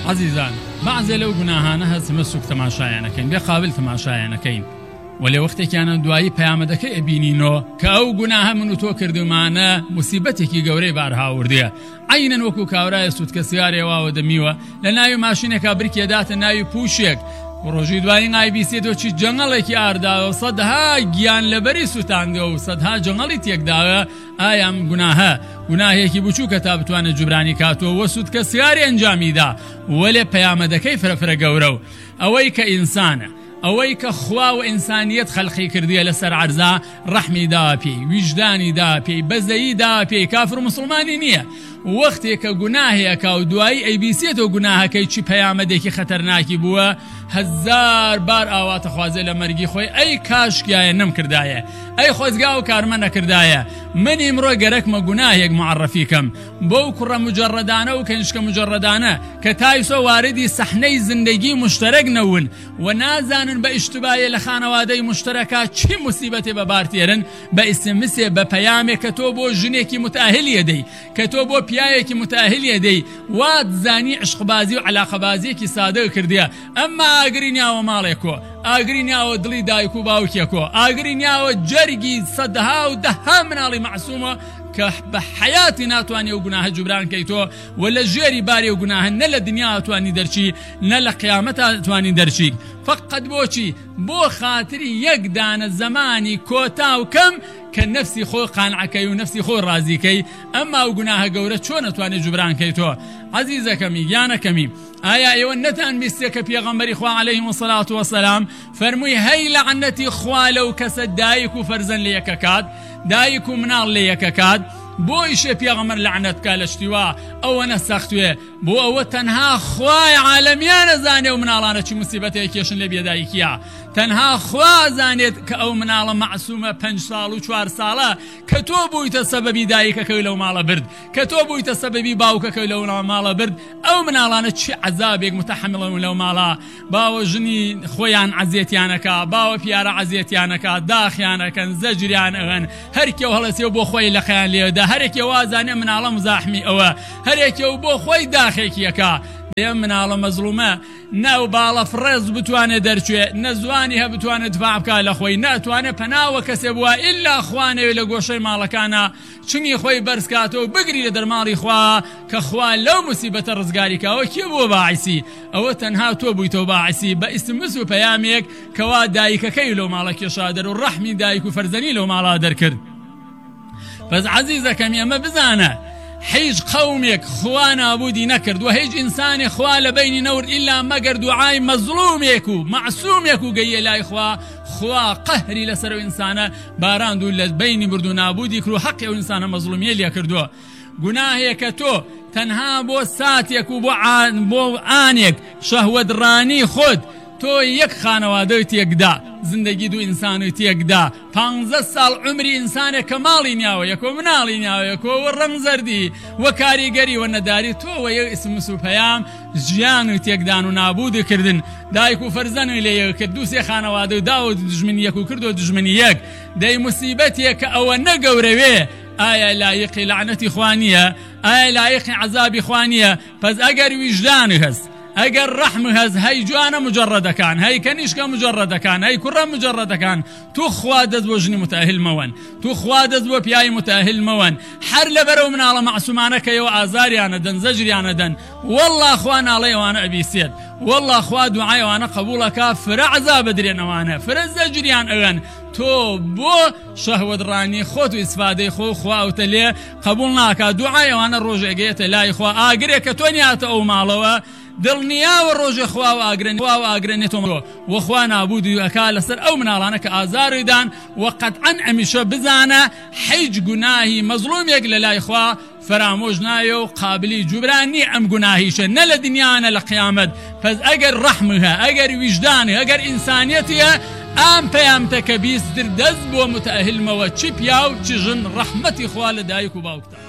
عزیزان بعضێ لەو گوناهانە هەستمە سوک تەماشایانەکەین بێ قابل تەماشایانەکەین و لێ وەختێکیانە دوایی پەیامەدەکەی ئەبینینەوە کە ئەو گوناهە من و تۆ کردومانە موسیبەتێکی گەورەی بارهاوردەیە عینەن وەکو کاورایە سوودکە سیارێواوە دەمیوە لە ناوی ماشینێکا بریکێداتە ناوی پوشێک ڕۆژی دوایی ئایبیسێتەوە چی جەنگەڵێکی ئارداوە سەدها گیان لەبەری سوتاندەوە و سەدها جەنگەڵی تێکداوە ئایا ئەم گوناهە گوناهێکی بچووکە تا بتوانێت جوبرانی کاتەوە وە سوودکە سیاری ئەنجامیدا وەلێ پەیامەدەکەی فرەفرە گەورە و ئەوەی کە ئینسانە ئەوەی کە خوا و ئینسانیەت خەلقی کردیە لەسەر عەرزا ڕەحمی دا پێی ویجدانی دا پێی بەزەیی دا پێی کافر و مسلمانی نییە وەختێک کە گوناهەیەکا و دوایی ئەیبیسێتەوە گوناهەکەی چی پەیامەدێکی خەتەرناکی بووە هەزار بار ئاواتە خوازێ لە مەرگی خۆی ئەی کاشکیایە نەمکردایە ئەی خۆزگا و کارمە نەکردایە من ئیمڕۆ گەرەکمە گوناهێک معڕەفی کەم بۆ کوڕە مجەڕەدانە و کەنیشکە مجەڕەدانە کە تایسۆ واردی سەحنەی زندگی مشتەرەک نەون و نازانن بە ئیشتبایە لە خانەوادەی مشتەرەکە چی موسیبەتێ بەبارتێرن بە ئیسمسێ بە پەیامێک کە تۆ بۆ ژنێکی متاهلیە دەی کە تۆ بۆ پیاوێکی متاهلیە دەی وات زانی عشقبازی و علاقەبازیەکی سادە کردیە ئەمما ئاگری نیاوە ماڵێکۆ ئاگری نیاوە دڵی دایک و باوکێکۆ ئاگری نیاوە جەرگی سەدها و دەها مناڵی مەعسوومە کە بە حیاتی ناتوانێ و گوناهە جوبران کەیتۆ و لە ژێری بارێ و گوناهە نە لە دنیا توانی دەرچی نە لە قیامەتە توانی دەرچی فقط بۆچی بۆ خاتری یەک دانە زمانی کۆتا و کەم کە نفسی خۆ قانعەکەی و نفسی خۆ ڕازیکەی ئەمما و گوناهە گەورە چۆن نەتوانێت جوبران کەیتۆ عەزیزەکەمی گیانەکەمی ئایا ئێوە نەتان بیستێ کە پێغەمبەری خوا عەلەیهی الصەلاة وەسەلام فەرمووی هەی لەعنەتی خوا لەو کەسە دایک و فەرزەن لە یەکە کات دایک و مناڵ لە یەکە کات بۆ ئیشێ پێغەمبەر لەعنەت بکا لە شتیوا ئەوەنە سەختوێ بۆ ئەوە تەنها خوای عالەمیان ئەزانێ و مناڵانە چی موسیبەتێک کێشن لە بێدایکیە تەنها خوا ئەزانێت کە ئەو مناڵە مەعسوومە 5 ساڵ و 4 ساڵە کە تۆ بوویتە سەبەبی دایکەکەی لەو ماڵە برد کە تۆ بوویتە سەبەبی باوکەکەی لەو ماڵە برد ئەو مناڵانە چی عەزابێک متەحملن لەو ماڵە باوە ژنی خۆیان عەزیەتیانەکە باوە پیارە عەزیەتیانەکە داخیانەکەن زەجریان ئەغەن هەرکێو هەڵەسێ بۆ خۆی لە خەیان لێدا هەرێکی وازانێ مناڵە مزاحمی ئەوە هەرێکی و بۆ خۆی داخێکیەکە دێ مناڵە مەزلومە ناو باڵە فڕێز بتوانێت دەرچوێ نەزوانی هە بتوانێت دفاع بکات لە خۆی ناتوانێت پەناوە کەسێ بووە ئیلا خوانەوێت لە گۆشەی ماڵەکانە چنگی خۆی بەرزکاتەوە بگری لە دەرماڵی خوا کە خوا لەو موسیبەتە ڕزگاریکەوە کێ بووە باعیسی ئەوە تەنها تۆ بوویتەوە باعیسی بە ئیسمس و پەیامێک کەوا دایکەکەی لەو ماڵە کێشا دەر و ڕەحمی دایک و فەرزەنی لەو ماڵە دەرکرد بەس عەزیزەکەمی ئەمە بزانە هیچ قومێک خوا نابودی نەکرد و هیچ ئینسانی خوا لە بینی نەورد ئیلا مەگەر دوعای مەزلومێک و مەعسوومێک و گەیە لای خوا قەهری لەسەر ئەو ئینسانە باراند و لە بینی برد و نابودی کرد و حەقی ئەو ئینسانە مەزلومیە لێ کردووە گوناهێکە تۆ تەنها بۆ ساتێک و بۆ ئانێک شەهوەتڕانی خۆت تۆ یەک خانەوادەی تێکدا زندگی دو ئینسانی تێکدا 15 ساڵ عمری ئینسانێک کە ماڵی نیاوە یەکۆ مناڵی نیاوە یەکۆ وە ڕەمزەردی وە کاریگەری وە نەداری تۆ وە یە ئیسمس و پەیام ژیان و تێکدان و نابودی کردن دایک و فەرزەنی لێ یەک کرد دووسێ خانەوادە و داوە دژمنی یەک و کردو دژمنی یەک دەی موسیبەتێک کە ئەوە نەگەورەوێ ئایا لایقی لعنەتی خوا نییە ئایا لایقی عەزابی خوا نییە پس ئەگەر ویژدانی هەست ئەگەر ڕەحمی هەز هەی جوانە مجەڕەدەکان هەی کەنیشکە مجەڕەدەکان هەی کوڕە مجەڕەدەکان تو خوا دەست بۆ ژنی متاهل مەوەن تو خوا دەست بۆ پیاوی متاهل مەوەن هەر لەبەرەو مناڵە مەعسوومانەکەیەوە ئازاریانە دەن زەجریانە دەن وەڵڵا خوا ناڵەی ئەوانە ئەبیسێت وەڵڵا خوا دوعای ئەوانە قبوڵەکە فرە عەزاب بدرێن ئەوانە فرە زەجریان ئەوەن تۆ بۆ شەهوەتڕانی خۆت و ئیسفادەی خۆ خواوتە لێ قبوڵ ناکات دوعای ئەوانە ڕۆژێگەیەتە لای خوا ئاگرێکە تۆ نیاتە ئەو ماڵەوە دڵنیاوە ڕۆژێ خوا و ئاگرێنێتەوە وەخوا نابودی ئەکا لەسەر ئەو مناڵانە کە ئازاریدان و قەتعەن ئەمیشە بزانە هیچ گوناهی مەزلومێک لە لای خوا فرامۆژ نایە و قابلی جوبرانی ئەم گوناهیشە نە لە دنیاە لە قیامەت پس ئەگەر ڕەحمها ئەگەر ویژدانی ئەگەر ئینسانیەتیە ئەم پەیامتەکە بیستر دەست بۆ متەئهلمەوە چی پیا و چی ژن ڕەحمەتی خوا لە دایک و باوکتە